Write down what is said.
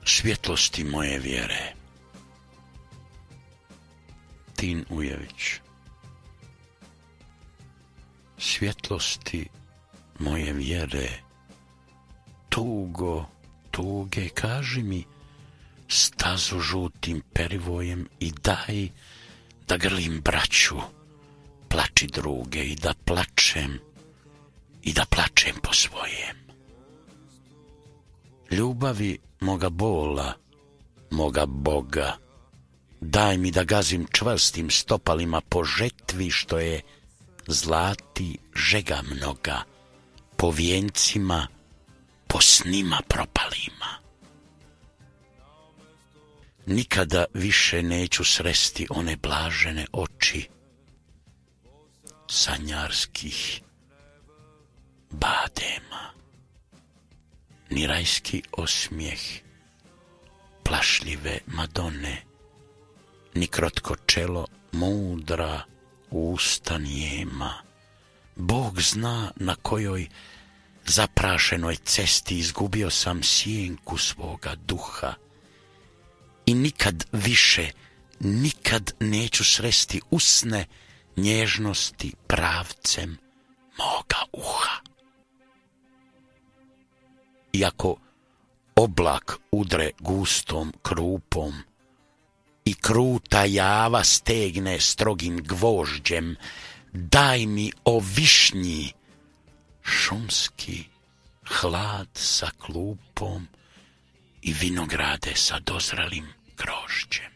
svjetlosti moje vjere. Tin Ujević. Svjetlosti moje vjere, tugo, tuge, kaži mi stazu žutim perivojem i daj da grlim braću, plači druge i da plačem po svojem. Ljubavi moga bola, moga Boga, daj mi da gazim čvrstim stopalima po žetvi što je zlati žega mnoga, po vijencima, po snima propalima. Nikada više neću sresti one blažene oči sanjarskih badema, ni rajski osmijeh plašljive Madone, ni krotko čelo mudra usta njema. Bog zna na kojoj zaprašenoj cesti izgubio sam sjenku svoga duha i nikad više, nikad neću sresti usne nježnosti pravcem moga uha. Iako oblak udre gustom krupom i kruta java stegne strogim gvožđem, daj mi, o višnji, šumski hlad sa klupom i vinograde sa dozralim grožđem.